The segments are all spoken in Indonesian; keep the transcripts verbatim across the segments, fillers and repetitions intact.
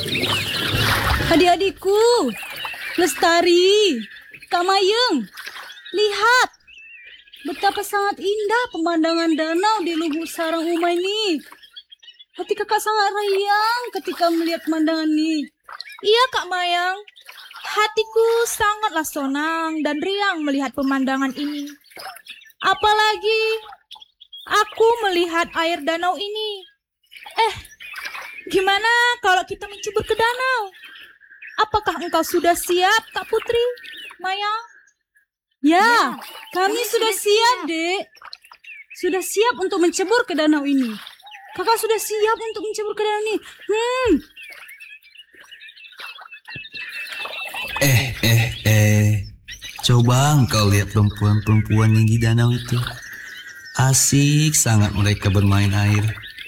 Adik-adikku, Lestari, Kak Mayeng, lihat betapa sangat indah pemandangan danau di lubuk sarang Uma ini. Hati kakak sangat riang ketika melihat pemandangan ini. Iya Kak Mayang, hatiku sangatlah senang dan riang melihat pemandangan ini. Apalagi aku melihat air danau ini. Eh, gimana kalau kita mencebur ke danau? Apakah engkau sudah siap, Kak Putri, Mayang? Ya, Ya, kami sudah siap, Dek. Sudah siap untuk mencebur ke danau ini. Kakak sudah siap untuk mencebur ke danau ini. Hmm, Eh, eh, eh. Coba engkau lihat perempuan-perempuan yang di danau itu. Asik sangat mereka bermain air.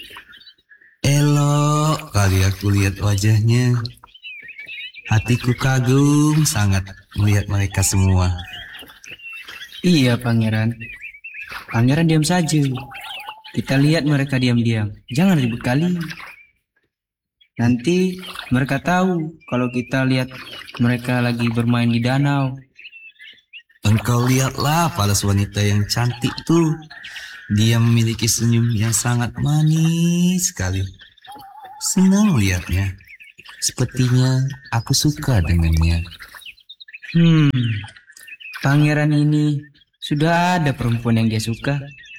Elok kali aku lihat wajahnya. Hatiku kagum sangat melihat mereka semua. Iya, Pangeran. Pangeran diam saja. Kita lihat mereka diam-diam. Jangan ribut kali. Nanti mereka tahu kalau kita lihat mereka lagi bermain di danau. Engkau lihatlah paras wanita yang cantik tuh. Dia memiliki senyum yang sangat manis sekali. Senang lihatnya. Sepertinya aku suka dengannya. Hmm, Pangeran ini sudah ada perempuan yang dia suka.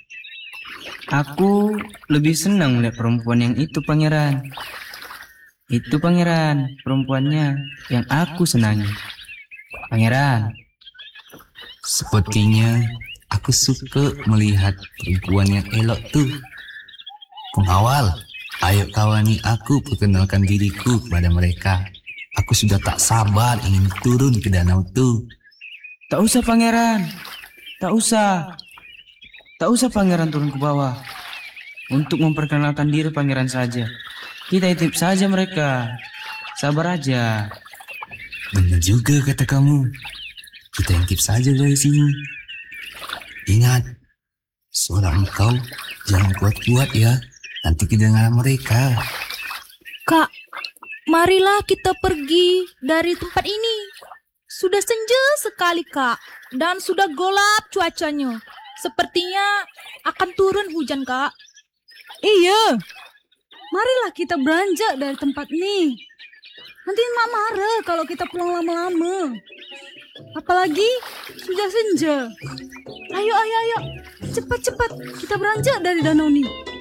Aku lebih senang melihat perempuan yang itu, Pangeran. Itu Pangeran, perempuannya yang aku senangi. Pangeran, Sepertinya aku suka melihat perempuan yang elok tuh. Pengawal, ayo kawani aku perkenalkan diriku kepada mereka. Aku sudah tak sabar ingin turun ke danau tuh. tak usah Pangeran. Tak usah. Tak usah Pangeran turun ke bawah. Untuk memperkenalkan diri Pangeran saja. Kita intip saja mereka. Sabar aja. Benar juga kata kamu. Kita intip saja dari sini. Ingat, suara engkau jangan kuat-kuat ya. Nanti kedengaran mereka. Kak, marilah kita pergi dari tempat ini. Sudah senja sekali, Kak. Dan sudah gelap cuacanya. Sepertinya akan turun hujan, Kak. iya. Marilah kita beranjak dari tempat ini. Nanti Mak marah kalau kita pulang lama-lama. Apalagi sudah senja. Ayo, ayo, ayo. Cepat-cepat kita beranjak dari danau ini.